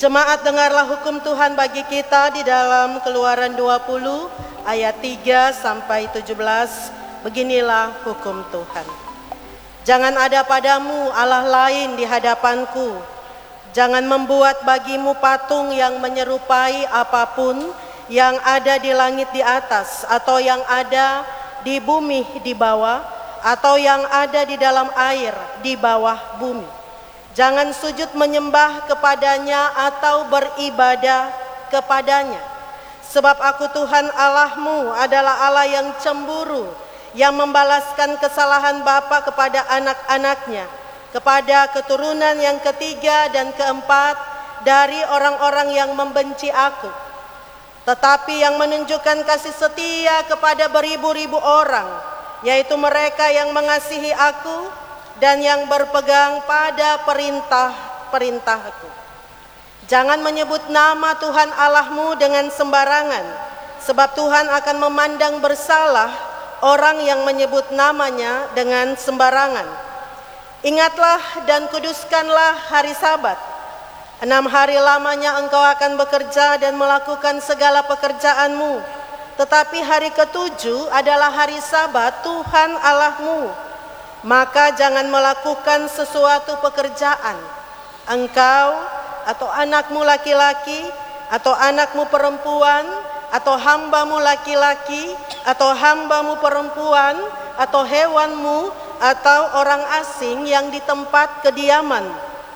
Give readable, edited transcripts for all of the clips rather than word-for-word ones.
Jemaat, dengarlah hukum Tuhan bagi kita di dalam Keluaran 20 ayat 3 sampai 17. Beginilah hukum Tuhan. Jangan ada padamu Allah lain di hadapanku. Jangan membuat bagimu patung yang menyerupai apapun yang ada di langit di atas, atau yang ada di bumi di bawah, atau yang ada di dalam air di bawah bumi. Jangan sujud menyembah kepadanya atau beribadah kepadanya. Sebab aku Tuhan Allahmu adalah Allah yang cemburu, yang membalaskan kesalahan bapa kepada anak-anaknya, kepada keturunan yang ketiga dan keempat dari orang-orang yang membenci aku, tetapi yang menunjukkan kasih setia kepada beribu-ribu orang, yaitu mereka yang mengasihi aku dan yang berpegang pada perintah-perintahku. Jangan menyebut nama Tuhan Allahmu dengan sembarangan, sebab Tuhan akan memandang bersalah orang yang menyebut namanya dengan sembarangan. Ingatlah dan kuduskanlah hari Sabat. 6 hari lamanya engkau akan bekerja dan melakukan segala pekerjaanmu, tetapi hari ke-7 adalah hari Sabat Tuhan Allahmu. Maka jangan melakukan sesuatu pekerjaan, engkau atau anakmu laki-laki atau anakmu perempuan atau hambamu laki-laki atau hambamu perempuan atau hewanmu atau orang asing yang di tempat kediaman.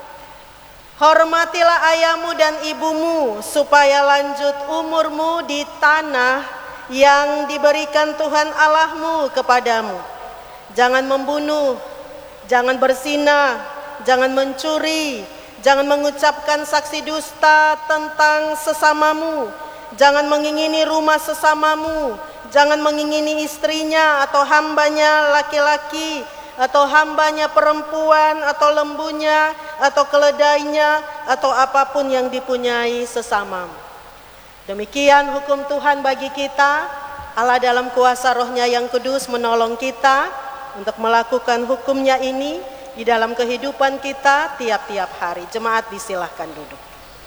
Hormatilah ayahmu dan ibumu supaya lanjut umurmu di tanah yang diberikan Tuhan Allahmu kepadamu. Jangan membunuh, jangan berzina, jangan mencuri, jangan mengucapkan saksi dusta tentang sesamamu, jangan mengingini rumah sesamamu, jangan mengingini istrinya atau hambanya laki-laki, atau hambanya perempuan, atau lembunya, atau keledainya, atau apapun yang dipunyai sesamamu. Demikian hukum Tuhan bagi kita. Allah dalam kuasa Roh-Nya yang kudus menolong kita untuk melakukan hukumnya ini di dalam kehidupan kita tiap-tiap hari. Jemaat disilahkan duduk.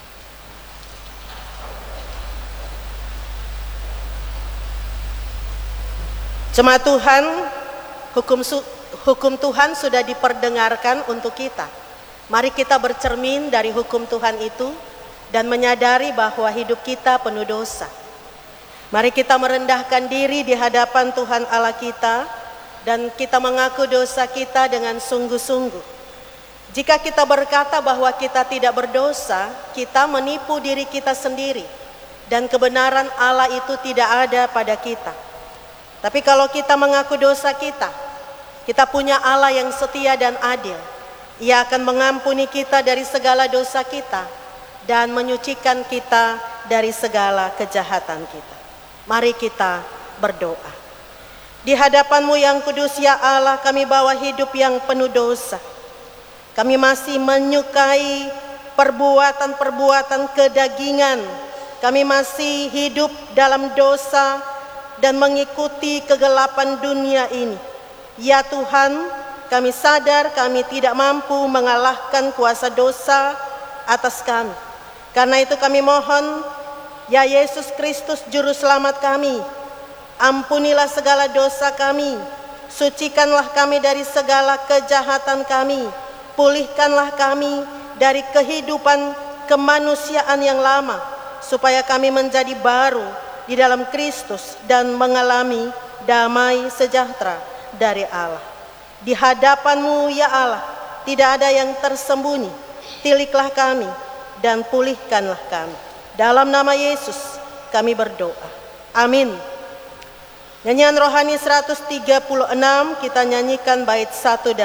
Jemaat Tuhan, hukum Tuhan sudah diperdengarkan untuk kita. Mari kita bercermin dari hukum Tuhan itu dan menyadari bahwa hidup kita penuh dosa. Mari kita merendahkan diri di hadapan Tuhan Allah kita dan kita mengaku dosa kita dengan sungguh-sungguh. Jika kita berkata bahwa kita tidak berdosa, kita menipu diri kita sendiri, dan kebenaran Allah itu tidak ada pada kita. Tapi kalau kita mengaku dosa kita punya Allah yang setia dan adil. Ia akan mengampuni kita dari segala dosa kita dan menyucikan kita dari segala kejahatan kita. Mari kita berdoa. Di hadapan-Mu yang kudus ya Allah, kami bawa hidup yang penuh dosa. Kami masih menyukai perbuatan-perbuatan kedagingan. Kami masih hidup dalam dosa dan mengikuti kegelapan dunia ini. Ya Tuhan, kami sadar kami tidak mampu mengalahkan kuasa dosa atas kami. Karena itu kami mohon, ya Yesus Kristus Juru Selamat kami, ampunilah segala dosa kami, sucikanlah kami dari segala kejahatan kami, pulihkanlah kami dari kehidupan kemanusiaan yang lama, supaya kami menjadi baru di dalam Kristus dan mengalami damai sejahtera dari Allah. Di hadapan-Mu ya Allah, tidak ada yang tersembunyi. Tiliklah kami dan pulihkanlah kami. Dalam nama Yesus kami berdoa. Amin. Nyanyian rohani 136, kita nyanyikan bait 1 dan